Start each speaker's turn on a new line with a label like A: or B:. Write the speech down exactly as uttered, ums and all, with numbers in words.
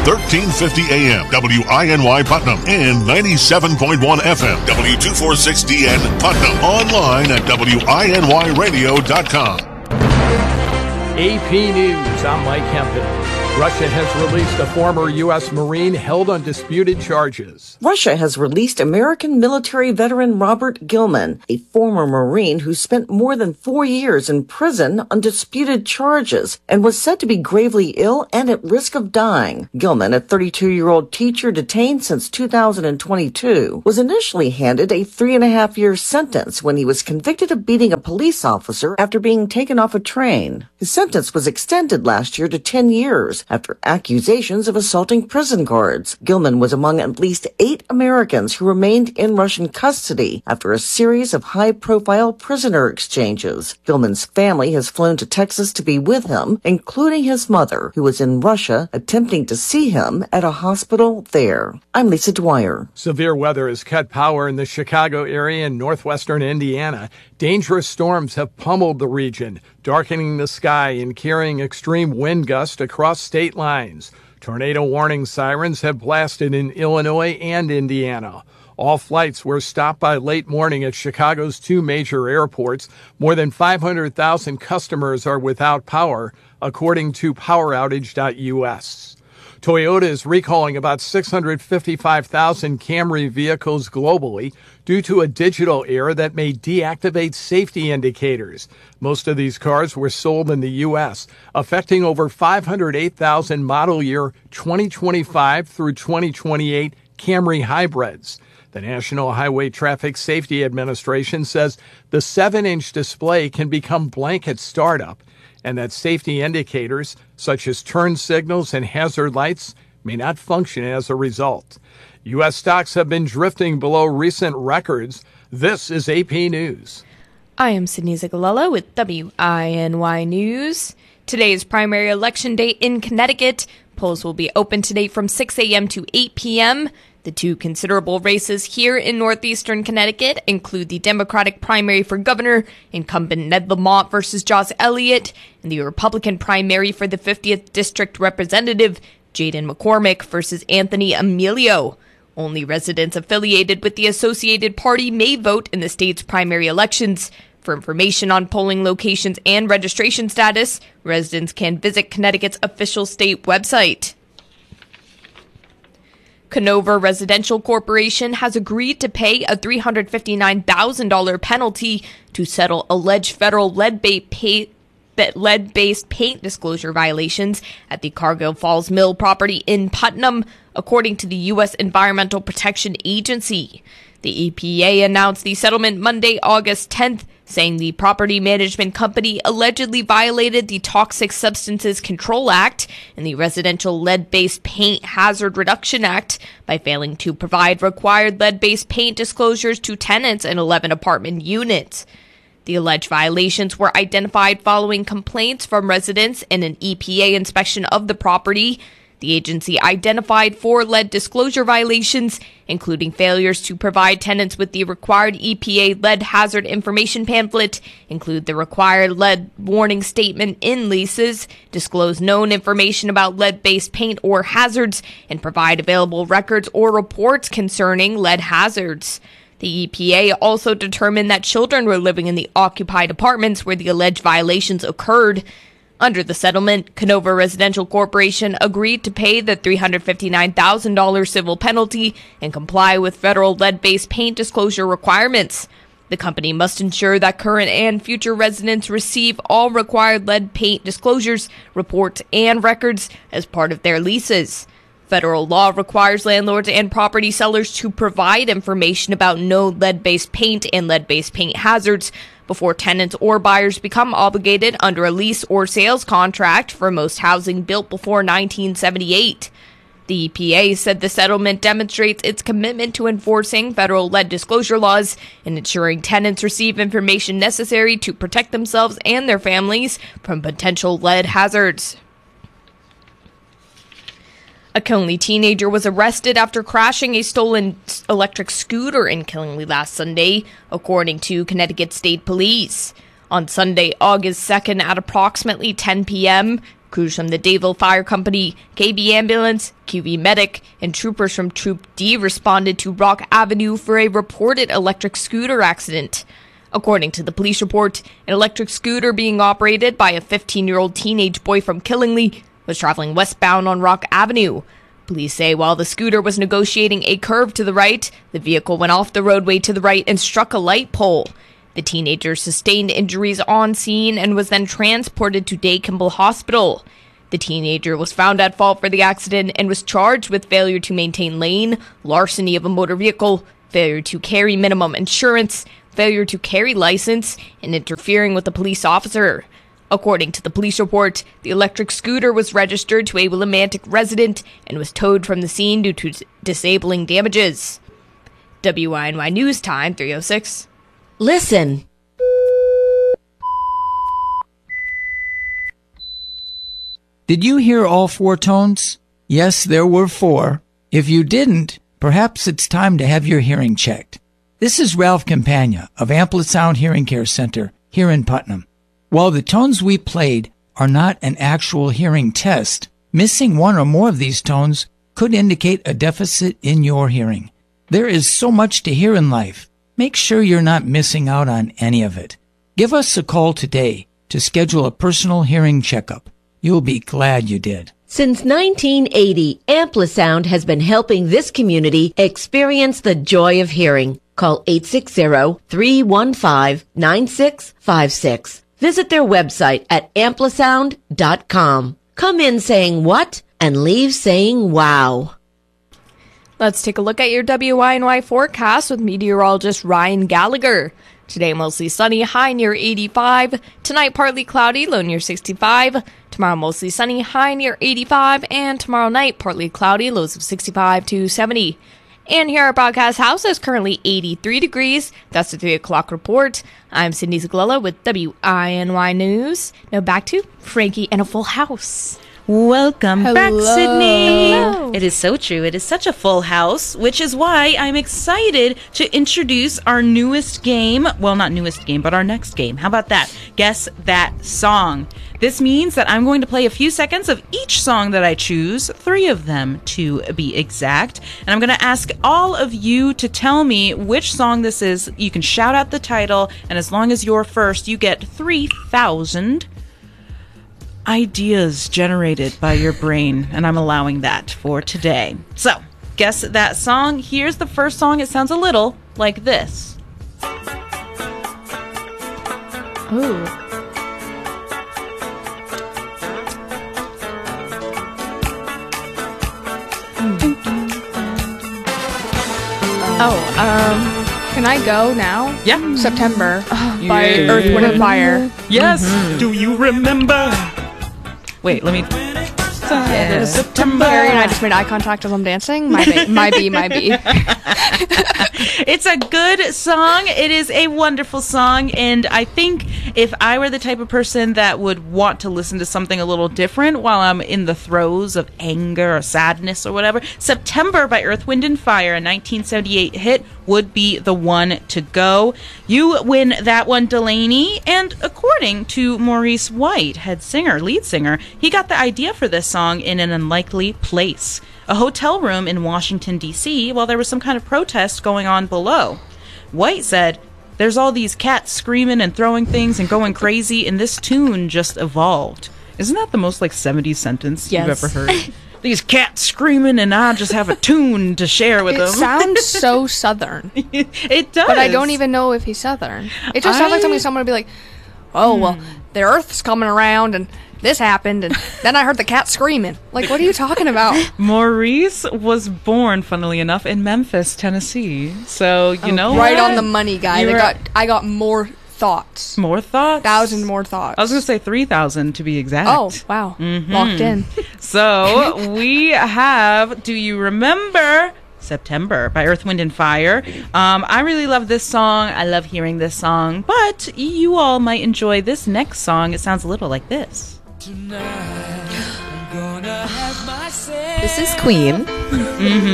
A: thirteen fifty A M, W I N Y Putnam, and ninety-seven point one F M, W two forty-six D N Putnam. Online at W I N Y radio dot com.
B: A P News, I'm Mike Hempel. Russia has released a former U S Marine held on disputed charges.
C: Russia has released American military veteran Robert Gilman, a former Marine who spent more than four years in prison on disputed charges and was said to be gravely ill and at risk of dying. Gilman, a thirty-two-year-old teacher detained since two thousand twenty-two, was initially handed a three-and-a-half-year sentence when he was convicted of beating a police officer after being taken off a train. His sentence was extended last year to ten years. After accusations of assaulting prison guards. Gilman was among at least eight Americans who remained in Russian custody after a series of high-profile prisoner exchanges. Gilman's family has flown to Texas to be with him, including his mother, who was in Russia attempting to see him at a hospital there. I'm Lisa Dwyer.
B: Severe weather has cut power in the Chicago area and northwestern Indiana. Dangerous storms have pummeled the region, darkening the sky and carrying extreme wind gusts across state lines. Tornado warning sirens have blasted in Illinois and Indiana. All flights were stopped by late morning at Chicago's two major airports. More than five hundred thousand customers are without power, according to power outage dot U S. Toyota is recalling about six hundred fifty-five thousand Camry vehicles globally due to a digital error that may deactivate safety indicators. Most of these cars were sold in the U S, affecting over five hundred eight thousand model year twenty twenty-five through twenty twenty-eight Camry hybrids. The National Highway Traffic Safety Administration says the seven-inch display can become blank at startup, and that safety indicators, such as turn signals and hazard lights, may not function as a result. U S stocks have been drifting below recent records. This is A P News.
D: I am Sydney Zigalella with W I N Y News. Today is primary election day in Connecticut. Polls will be open today from six a.m. to eight p.m. The two considerable races here in northeastern Connecticut include the Democratic primary for governor, incumbent Ned Lamont versus Josh Elliott, and the Republican primary for the fiftieth District Representative, Jaden McCormick versus Anthony Emilio. Only residents affiliated with the Associated Party may vote in the state's primary elections. For information on polling locations and registration status, residents can visit Connecticut's official state website. Conover Residential Corporation has agreed to pay a three hundred fifty-nine thousand dollars penalty to settle alleged federal lead-based pay- lead-based paint disclosure violations at the Cargill Falls Mill property in Putnam, according to the U S Environmental Protection Agency. The E P A announced the settlement Monday, August tenth, saying the property management company allegedly violated the Toxic Substances Control Act and the Residential Lead-Based Paint Hazard Reduction Act by failing to provide required lead-based paint disclosures to tenants in eleven apartment units. The alleged violations were identified following complaints from residents and an E P A inspection of the property. The agency identified four lead disclosure violations, including failures to provide tenants with the required E P A lead hazard information pamphlet, include the required lead warning statement in leases, disclose known information about lead-based paint or hazards, and provide available records or reports concerning lead hazards. The E P A also determined that children were living in the occupied apartments where the alleged violations occurred. Under the settlement, Conover Residential Corporation agreed to pay the three hundred fifty-nine thousand dollars civil penalty and comply with federal lead-based paint disclosure requirements. The company must ensure that current and future residents receive all required lead paint disclosures, reports, and records as part of their leases. Federal law requires landlords and property sellers to provide information about known lead-based paint and lead-based paint hazards before tenants or buyers become obligated under a lease or sales contract for most housing built before nineteen seventy-eight. The E P A said the settlement demonstrates its commitment to enforcing federal lead disclosure laws and ensuring tenants receive information necessary to protect themselves and their families from potential lead hazards. A Conley teenager was arrested after crashing a stolen electric scooter in Conley last Sunday, according to Connecticut State Police. On Sunday, August second at approximately ten p.m., Crews from the Dadeville Fire Company, K B Ambulance, Q V Medic, and troopers from Troop D responded to Rock Avenue for a reported electric scooter accident. According to the police report, an electric scooter being operated by a fifteen-year-old teenage boy from Killingly was traveling westbound on Rock Avenue. Police say while the scooter was negotiating a curve to the right, the vehicle went off the roadway to the right and struck a light pole. The teenager sustained injuries on scene and was then transported to Day Kimball Hospital. The teenager was found at fault for the accident and was charged with failure to maintain lane, larceny of a motor vehicle, failure to carry minimum insurance, failure to carry license, and interfering with a police officer. According to the police report, the electric scooter was registered to a Willimantic resident and was towed from the scene due to disabling damages. W I N Y News Time, three oh six.
E: Listen.
F: Did you hear all four tones? Yes, there were four. If you didn't, perhaps it's time to have your hearing checked. This is Ralph Campagna of Amplisound Hearing Care Center here in Putnam. While the tones we played are not an actual hearing test, missing one or more of these tones could indicate a deficit in your hearing. There is so much to hear in life. Make sure you're not missing out on any of it. Give us a call today to schedule a personal hearing checkup. You'll be glad you did.
E: Since nineteen eighty, Amplisound has been helping this community experience the joy of hearing. Call eight six zero, three one five, nine six five six. Visit their website at amplisound dot com. Come in saying what and leave saying wow.
D: Let's take a look at your W I N Y forecast with meteorologist Ryan Gallagher. Today, mostly sunny, high near eighty-five. Tonight, partly cloudy, low near sixty-five. Tomorrow, mostly sunny, high near eighty-five. And tomorrow night, partly cloudy, lows of sixty-five to seventy. And here at Broadcast House is currently eighty-three degrees. That's the three o'clock report. I'm Cindy Zaglella with W I N Y News. Now back to Frankie and a Full House.
G: Welcome
D: Hello.
G: back, Sydney.
D: Hello.
G: It is so true. It is such a full house, which is why I'm excited to introduce our newest game. Well, not newest game, but our next game. How about that? Guess that song. This means that I'm going to play a few seconds of each song that I choose, three of them to be exact. And I'm going to ask all of you to tell me which song this is. You can shout out the title, and as long as you're first, you get three thousand ideas generated by your brain, and I'm allowing that for today. So, guess that song. Here's the first song. It sounds a little like this.
D: Ooh.
H: Oh, um, can I go now?
G: Yeah.
H: September uh, by
G: Yeah.
H: Earth, Wind and Fire.
G: Yes.
I: Mm-hmm. Do you remember?
G: Wait, let me...
H: Yeah.
G: September.
H: Harry and I just made eye contact as I'm dancing. My be, my be, my be.
G: It's a good song. It is a wonderful song, and I think if I were the type of person that would want to listen to something a little different while I'm in the throes of anger or sadness or whatever, September by Earth, Wind and Fire, a nineteen seventy-eight hit, would be the one to go. You win that one, Delaney, and according to Maurice White, head singer, lead singer, he got the idea for this song in an unlikely place. A hotel room in Washington, D C, while there was some kind of protest going on below. White said, "There's all these cats screaming and throwing things and going crazy, and this tune just evolved." Isn't that the most, like, seventies sentence
D: Yes.
G: you've ever heard? These cats screaming, and I just have a tune to share with
H: It
G: them.
H: sounds so Southern,
G: It does.
H: but I don't even know if he's Southern. It just sounds
G: I-
H: like something someone would be like, "Oh well, the Earth's coming around and this happened, and then I heard the cat screaming." Like, what are you talking about?
G: Maurice was born, funnily enough, in Memphis, Tennessee. So, you know
H: Right
G: what?
H: on the money, guy.
G: You
H: They
G: were-
H: got I got more thoughts,
G: More thoughts?
H: thousand more thoughts.
G: I was going to say three thousand to be exact.
H: Oh wow, locked in.
G: So, we have Do You Remember September by Earth, Wind and Fire. Um, I really love this song. I love hearing this song. But you all might enjoy this next song. It sounds a little like this.
J: This is Queen.
G: Mm-hmm.